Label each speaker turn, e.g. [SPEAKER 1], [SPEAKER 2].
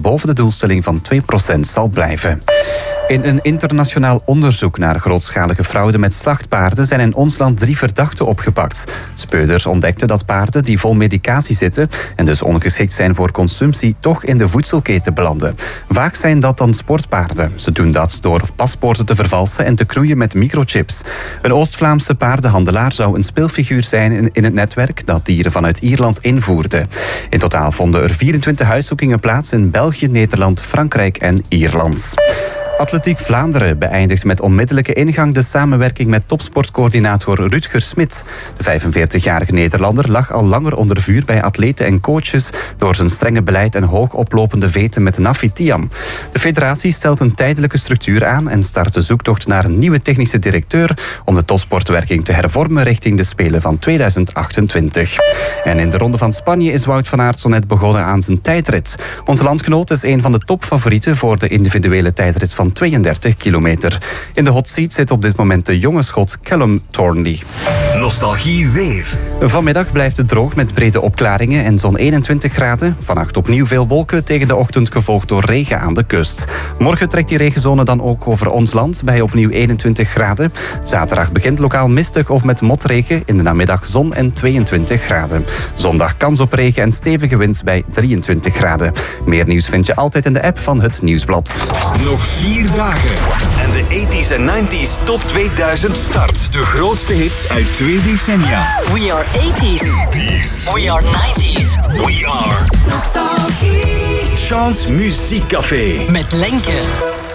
[SPEAKER 1] boven de doelstelling van 2% zal blijven. In een internationaal onderzoek naar grootschalige fraude met slachtpaarden zijn in ons land 3 verdachten opgepakt. Speurders ontdekten dat paarden die vol medicatie zitten en dus ongeschikt zijn voor consumptie toch in de voedselketen belanden. Vaak zijn dat dan sportpaarden. Ze doen dat door paspoorten te vervalsen en te knoeien met microchips. Een Oost-Vlaamse paardenhandelaar zou een speelfiguur zijn in het netwerk dat dieren vanuit Ierland invoerde. In totaal vonden er 24 huiszoekingen plaats in België, Nederland, Frankrijk en Ierland. Atletiek Vlaanderen beëindigt met onmiddellijke ingang de samenwerking met topsportcoördinator Rutger Smit. De 45-jarige Nederlander lag al langer onder vuur bij atleten en coaches door zijn strenge beleid en hoogoplopende veten met Nafi Tiam. De federatie stelt een tijdelijke structuur aan en start de zoektocht naar een nieuwe technische directeur om de topsportwerking te hervormen richting de Spelen van 2028. En in de Ronde van Spanje is Wout van Aert zo net begonnen aan zijn tijdrit. Onze landgenoot is een van de topfavorieten voor de individuele tijdrit van 32 kilometer. In de hot seat zit op dit moment de jonge Schot Callum Thornley.
[SPEAKER 2] Nostalgie weer.
[SPEAKER 1] Vanmiddag blijft het droog met brede opklaringen en zo'n 21 graden. Vannacht opnieuw veel wolken, tegen de ochtend gevolgd door regen aan de kust. Morgen trekt die regenzone dan ook over ons land bij opnieuw 21 graden. Zaterdag begint lokaal mistig of met motregen. In de namiddag zon en 22 graden. Zondag kans op regen en stevige wind bij 23 graden. Meer nieuws vind je altijd in de app van Het Nieuwsblad.
[SPEAKER 2] Nog 4 dagen. En de 80s en 90s Top 2000 start. De grootste hits uit 2 decennia.
[SPEAKER 3] We are 80s. We are 90s.
[SPEAKER 2] We are
[SPEAKER 3] Nostalgie.
[SPEAKER 2] Chance Muziekcafé.
[SPEAKER 3] Met Lenke.